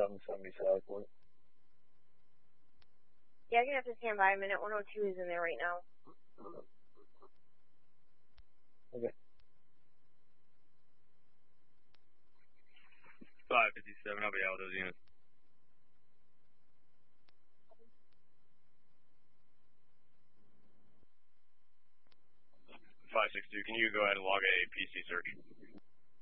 770 Southport. Yeah, I'm going to have to stand by a minute. 102 is in there right now. Okay. 557, I'll be out with those units. 562, can you go ahead and log a PC search?